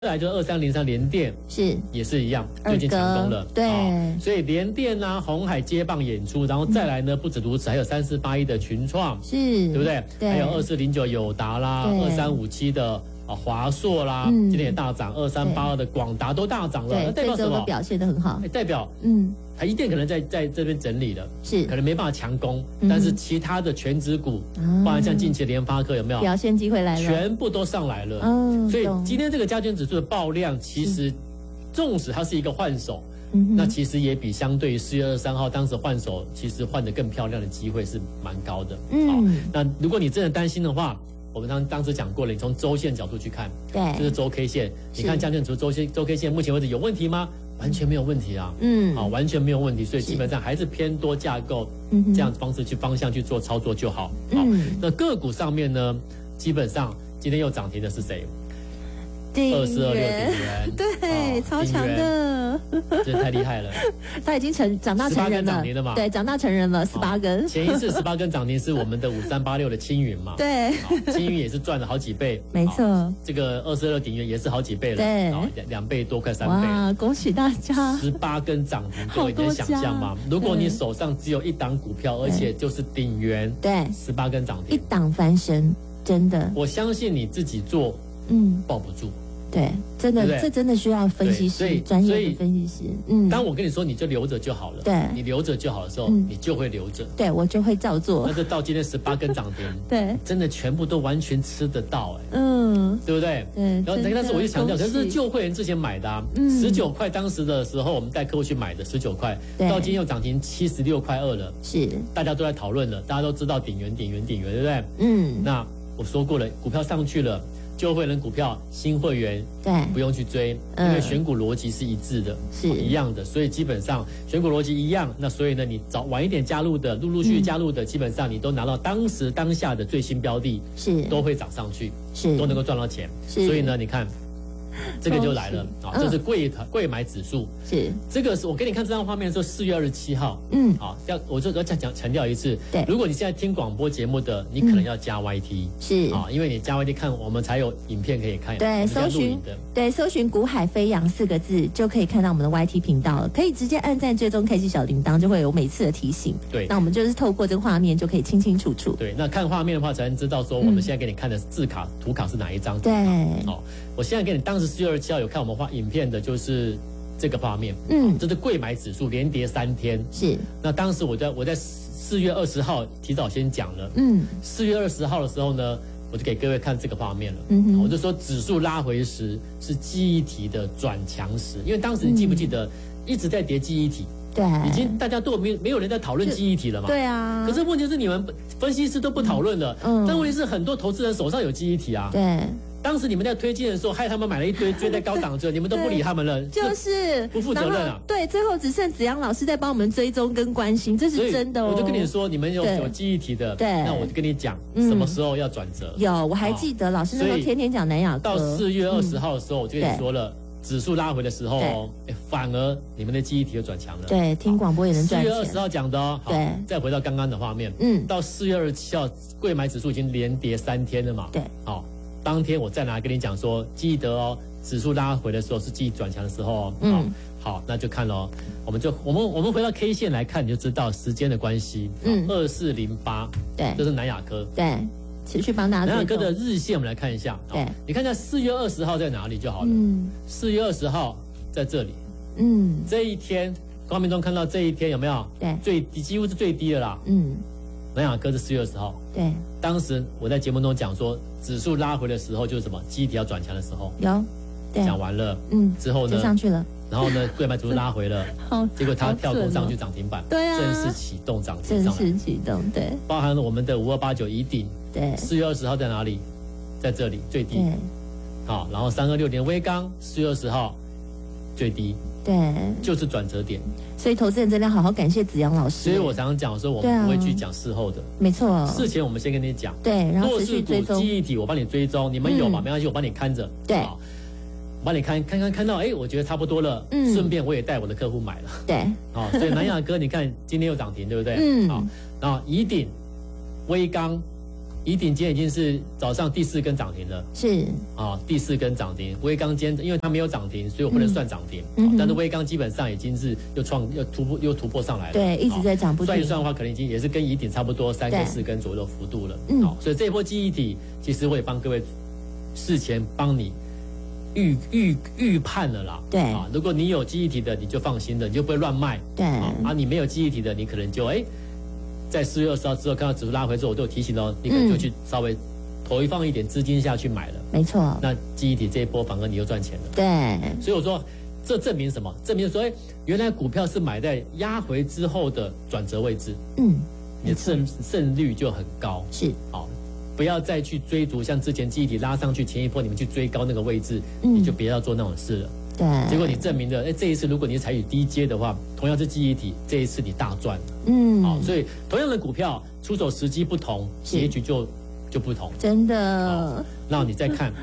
再来就是2303联电， 是也是一样，最近强攻了。 对， 所以联电啊、鸿海接棒演出，然后再来呢，不止如此，还有3481的群创， 是， 对不对？ 对， 还有2409友达啦，2357的华硕啦，今天也大涨，2382的广达都大涨了，那代表什么？ 都表现得很好， 代表台积电可能在这边整理了， 是可能没办法强攻，但是其他的全指股，包含像近期的联发科有没有表现机会来了， 全部都上来了。所以今天这个加权指数的爆量，其实纵使它是一个换手，那其实也比相对于4月23号当时换手，其实换得更漂亮的机会是蛮高的。那如果你真的担心的话，我们当时讲过了，你从周线角度去看， 对， 就是周 K 线，你看加权指数周 K 线，目前为止有问题吗？完全没有问题啊，完全没有问题，所以基本上还是偏多架构这样方式方向去做操作就好。那个股上面呢，基本上今天又涨停的是谁？2426鼎元， 对，超强的， 真的太厉害了。 他已经长大成人了， 嘛， 对，长大成人了，18根。 前一次18根涨停是我们的5386的青云嘛， 对， 青云也是赚了好几倍， 没错。 这个22鼎元也是好几倍了， 对 ，2倍多，快3倍。 哇，恭喜大家 ！18根涨停，各位你能想象吗？如果你手上只有一档股票，而且就是鼎元， 对 ，18根涨停， 一档翻身，真的。 我相信你自己做，抱不住。 对，真的，这真的需要分析师，专业的分析师。 当我跟你说你就留着就好了， 对， 你留着就好的时候，你就会留着， 对我就会照做。 那这到今天18根涨停， 对， 真的全部都完全吃得到，对不对？ 对。 然后但是我就强调，可是旧会员之前买的，19块当时的时候我们带客户去买的19块，到今天又涨停76块2了， 是， 大家都在讨论了，大家都知道鼎元，对不对？那我说过了，股票上去了。旧会员股票，新会员对不用去追，因为选股逻辑是一致的，是一样的，所以基本上选股逻辑一样。那所以呢，你晚一点加入的，陆续加入的，基本上你都拿到当下的最新标的， 是都会涨上去， 是都能够赚到钱。所以呢，你看。这个就来了啊！这是贵买指数， 是这个是我给你看这张画面的时候，4月27号，我就要强调一次， 对， 如果你现在听广播节目的，你可能要加 YT， 是因为你加 YT 看，我们才有影片可以看， 对，搜寻股海飞扬4个字就可以看到我们的 YT 频道了，可以直接按赞追踪开启小铃铛，就会有每次的提醒。 对， 那我们就是透过这个画面就可以清清楚楚。 对，那看画面的话才能知道说我们现在给你看的图卡是哪一张。 对， 我现在给你当时4月27号有看我们影片的就是这个画面，这是贵买指数连跌3天， 是。 那当时我在4月20号提早先讲了，4月20号的时候呢，我就给各位看这个画面了，我就说指数拉回时是记忆体的转强时，因为当时你记不记得一直在跌记忆体？ 对， 已经大家都没有人在讨论记忆体了嘛？ 对啊。 可是问题是你们分析师都不讨论了，但问题是很多投资人手上有记忆体啊。 对。 当时你们在推荐的时候，害他们买了一堆追在高档之后，你们都不理他们了， 就是不负责任啊。 对，最后只剩子阳老师在帮我们追踪跟关心，这是真的哦。 我就跟你说，你们有记忆体的， 对， 那我就跟你讲什么时候要转折。 有，我还记得老师那时候天天讲南亚科。 到4月20号的时候，我就跟你说了。指数拉回的时候，反而你们的记忆体又转强了。 对，听广播也能赚钱。 4月20号讲的哦。 对。 再回到刚刚的画面，到4月27号，贵买指数已经连跌3天了嘛。 对。 好，当天我再拿跟你讲说，记得哦，指数拉回的时候是记忆转强的时候哦。好，那就看咯，我们回到 K 线来看，你就知道时间的关系。2408， 对， 这是南亚科。 对。持续帮大家南亚科的日线，我们来看一下。 对， 你看一下4月20号在哪里就好了。4月20号在这里。这一天，画面中看到这一天有没有？ 对， 几乎是最低的啦。南亚科是4月20号。 对， 当时我在节目中讲说，指数拉回的时候就是什么？记忆体要转强的时候。 有， 讲完了。之后呢？ 就上去了。 然后呢，贵买指数拉回了，结果它跳空上去涨停板， 对啊， 正式启动涨停上来， 正式启动，对， 包含了我们的5289一鼎， 对 ，4月20号在哪里？在这里最低，好，然后326年威刚4月20号最低， 对， 就是转折点。 所以投资人真的要好好感谢子阳老师。 所以我常常讲说，我们不会去讲事后的， 没错， 事前我们先跟你讲， 对，然后持续追踪记忆体，我帮你追踪，你们有吗？没关系，我帮你看着， 对。 帮你看到，我觉得差不多了，顺便我也带我的客户买了， 对， 所以南亚科你看今天又涨停，对不对？然后以鼎、威刚、 宜鼎今天已经是早上第4根涨停了， 是第4根涨停。威刚今天因为它没有涨停，所以我不能算涨停。但是威刚基本上已经是又突破上来了， 对，一直在涨不停。 算一算的话，可能已经也是跟宜鼎差不多3根4根左右的幅度了。所以这一波记忆体，其实我也帮各位事前帮你预判了啦。 对如果你有记忆体的，你就放心的，你就不会乱卖。 对你没有记忆体的，你可能就在4月20号之后看到指数拉回之后，我都有提醒你可能就去稍微投放一点资金下去买了。 没错。 那记忆体这一波反而你又赚钱了。 对。 所以我说，这证明什么？证明说，原来股票是买在压回之后的转折位置。你的胜率就很高。 是。 不要再去追逐像之前记忆体拉上去前一波，你们去追高那个位置，你就别要做那种事了。 对， 结果你证明了，这一次如果你采取低阶的话，同样是记忆体，这一次你大赚了。所以同样的股票出手时机不同，结局就不同。 真的。 那你再看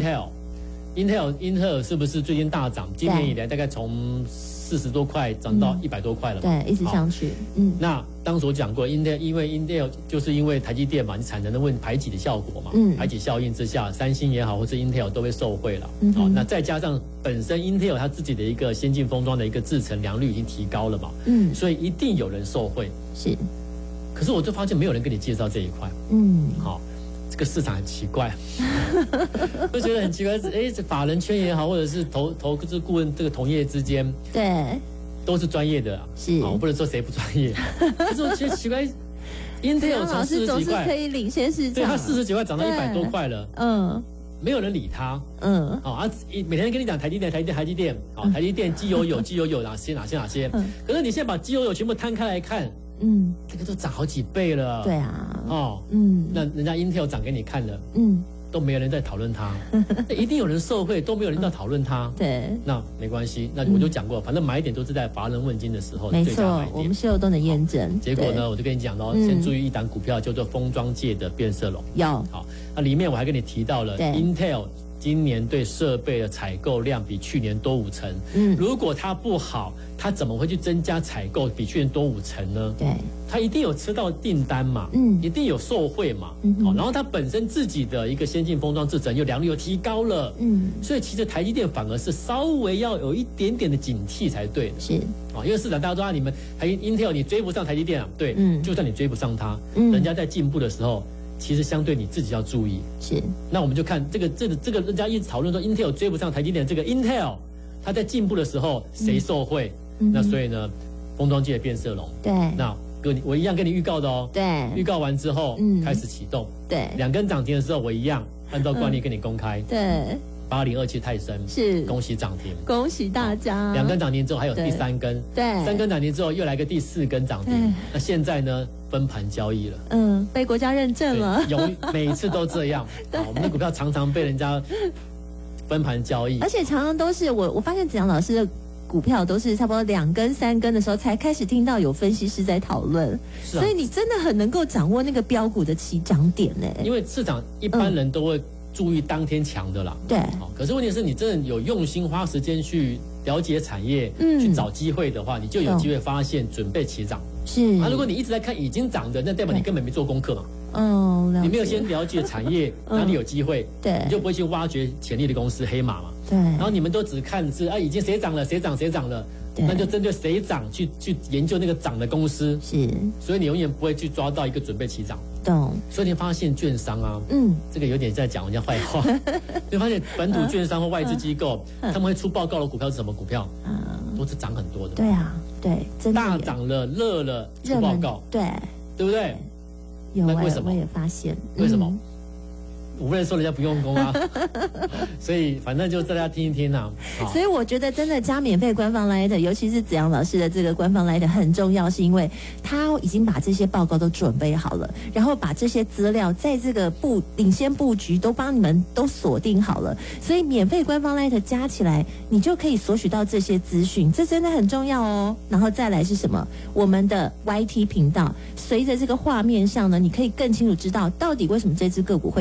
Intel 是不是最近大涨？今年以来大概从40多块涨到100多块了。 对，一直上去。 那当时我讲过 Intel， 因为 Intel 就是因为台积电嘛，你产能的排挤的效果嘛，排挤效应之下，三星也好或是 Intel 都会受惠了。那再加上本身 Intel 它自己的一个先进封装的一个制程良率已经提高了嘛，所以一定有人受惠。 是。 可是我就发现没有人跟你介绍这一块。这个市场很奇怪，就觉得很奇怪。法人圈也好，或者是投资顾问这个同业之间， 对， 都是专业的。是，我不能说谁不专业。可是我觉得奇怪，Intel 从40几块可以领先市场， 对，它40几块涨到100多块了。没有人理他。每天跟你讲台积电，台积电，台积电机油有哪些。可是你现在把机油有全部摊开来看。这个都涨好几倍了。 对啊。 那人家 Intel 涨给你看了，都没有人在讨论它，一定有人受惠，都没有人在讨论它。 对， 那没关系，那我就讲过，反正买点都是在乏人问津的时候， 没错，我们所有都能验证。 结果呢，我就跟你讲咯，先注意一档股票叫做封装界的变色龙。那里面我还跟你提到了 Intel。今年对设备的采购量比去年多5成。如果它不好，它怎么会去增加采购比去年多5成呢？ 对， 它一定有吃到订单嘛，一定有受惠嘛。然后它本身自己的一个先进封装制程又良率又提高了。所以其实台积电反而是稍微要有一点点的警惕才对的。 是因为市场大家都说你们Intel 你追不上台积电啊，对，就算你追不上它，人家在进步的时候。其实相对你自己要注意。 是。 那我们就看这个，人家一直讨论说 Intel 追不上台积电，这个 Intel 它在进步的时候谁受惠？那所以呢，封装界的变色龙。 对。 那我一样跟你预告的哦。 对。 预告完之后开始启动。 对。 2根涨停的时候，我一样按照惯例跟你公开。 对。 8027泰森是恭喜涨停， 恭喜大家 ！2根涨停之后还有第3根， 对 ，3根涨停之后又来个第4根涨停。那现在呢，分盘交易了， 被国家认证了， 每一次都这样。我们的股票常常被人家分盘交易， 而且常常都是我发现子阳老师的股票都是差不多2根3根的时候才开始听到有分析师在讨论，所以你真的很能够掌握那个标股的起涨点呢。 因为市场一般人都会注意当天强的啦， 对。 可是问题是你真的有用心花时间去了解产业，去找机会的话，你就有机会发现准备起涨。 是。 如果你一直在看已经涨的，那代表你根本没做功课嘛。你没有先了解产业哪里有机会， 对， 你就不会去挖掘潜力的公司黑马嘛。 对。 然后你们都只看是已经谁涨了，谁涨了。那就针对谁涨去研究那个涨的公司， 是， 所以你永远不会去抓到一个准备起涨。 懂。 所以你发现券商啊，这个有点在讲人家坏话。你发现本土券商或外资机构，他们会出报告的股票是什么股票？都是涨很多的。 对啊，对，真的大涨了，热了，出报告， 对不对？ 那为什么？我也发现， 为什么？我不能说人家不用功啊，所以反正就大家听一听啊。 所以我觉得真的加免费官方 LINE， 尤其是子阳老师的这个官方 LINE 很重要，是因为他已经把这些报告都准备好了，然后把这些资料在这个领先布局都帮你们都锁定好了，所以免费官方 LINE 加起来，你就可以索取到这些资讯，这真的很重要哦。然后再来是什么？我们的 YT 频道，随着这个画面上呢，你可以更清楚知道到底为什么这只个股会涨。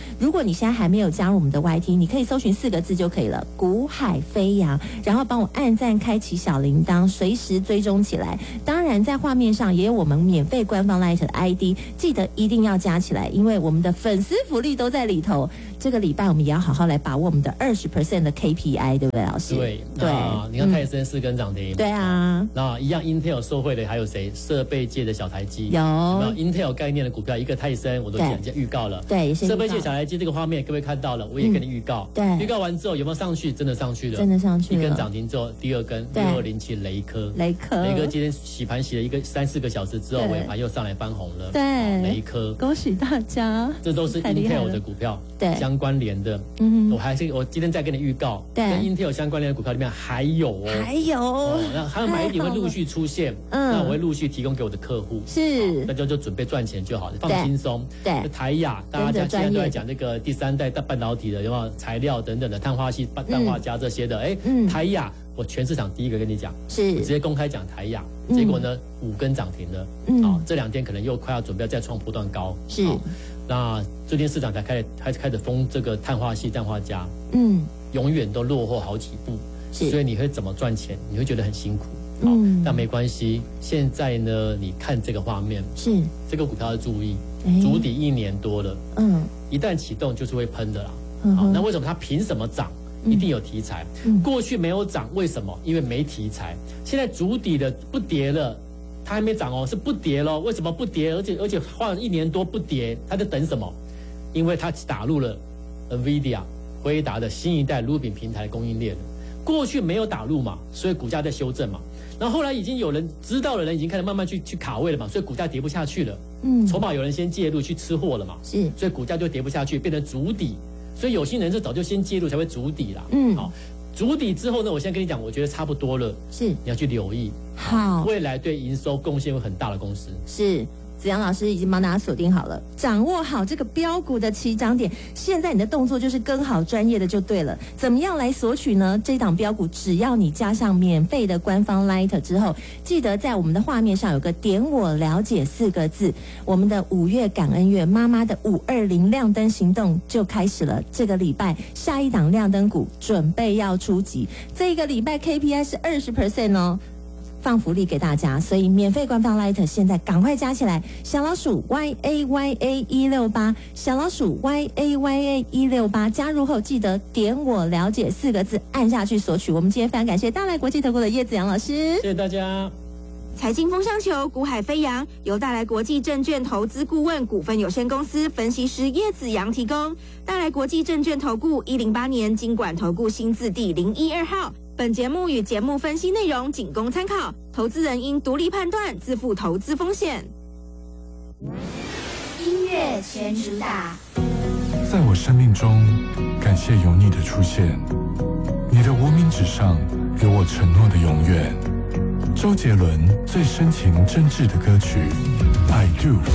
如果你现在还没有加入我们的 YT， 你可以搜寻4个字就可以了，股海飞扬，然后帮我按赞，开启小铃铛，随时追踪起来。当然在画面上也有我们免费官方 LINE 的 ID， 记得一定要加起来，因为我们的粉丝福利都在里头。这个礼拜我们也要好好来把握我们的20% 的 KPI， 对不对，老师？ 对，你看泰森4根涨停， 对啊， 那一样 Intel 受惠的还有谁？设备界的小台积， 有 Intel 概念的股票，一个泰森我都讲预告了， 对， 设备界小台积这个画面各位看到了，我也跟你预告， 对， 预告完之后有没有上去？真的上去了， 真的上去了， 一根涨停之后，第2根6207雷科今天洗盘洗了一个3-4个小时之后，尾盘又上来翻红了， 对， 雷科， 恭喜大家， 这都是 Intel 的股票， 对， 相关联的。我今天再跟你预告，跟 Intel 相关联的股票里面还有那还有买点会陆续出现，那我会陆续提供给我的客户， 是， 那就准备赚钱就好了，放轻松。 对， 台亚大家现在都在讲这个第3代半导体的，有没有材料等等的碳化系、氮化镓这些的？台亚我全市场第一个跟你讲， 是， 我直接公开讲台亚，结果呢5根涨停了，这2天可能又快要准备再创波段高， 是。 那最近市场才开始封这个碳化系、氮化镓，永远都落后好几步，所以你会怎么赚钱？你会觉得很辛苦，但没关系。现在呢，你看这个画面， 是这个股票要注意，筑底1年多了，一旦启动就是会喷的啦。好，那为什么它凭什么涨？一定有题材。过去没有涨，为什么？因为没题材。现在筑底的不跌了。它还没涨哦，是不跌咯。为什么不跌？而且花了1年多不跌，它在等什么？因为它打入了 NVIDIA 辉达的新一代 Rubin 平台供应链了。过去没有打入嘛，所以股价在修正嘛。然后后来已经有人知道的人已经开始慢慢去卡位了嘛，所以股价跌不下去了。筹码有人先介入去吃货了嘛， 是， 所以股价就跌不下去，变成筑底。所以有心人是早就先介入才会筑底啦。好。筑底之后呢，我现在跟你讲，我觉得差不多了，是，你要去留意， 好， 未来对营收贡献会很大的公司， 是。子阳老师已经帮大家锁定好了，掌握好这个标股的起涨点。现在你的动作就是跟好专业的就对了。怎么样来索取呢？这档标股只要你加上免费的官方 Light 之后，记得在我们的画面上有个点我了解4个字。我们的5月感恩月，妈妈的520亮灯行动就开始了。这个礼拜下一档亮灯股准备要出击，这个礼拜 KPI 是20% 哦。放福利给大家，所以免费官方 Light 现在赶快加起来，小老鼠 YAYA168， 小老鼠 YAYA168， 加入后记得点我了解4个字，按下去索取。我们今天非常感谢大来国际投顾的叶子阳老师， 谢谢大家。 财经风向球，股海飞扬，由大来国际证券投资顾问股份有限公司分析师叶子阳提供。大来国际证券投顾108年金管投顾新字第012号。本节目与节目分析内容仅供参考，投资人应独立判断，自负投资风险。 音乐全主打， 在我生命中，感谢有你的出现，你的无名指上有我承诺的永远。周杰伦最深情真挚的歌曲《I Do》。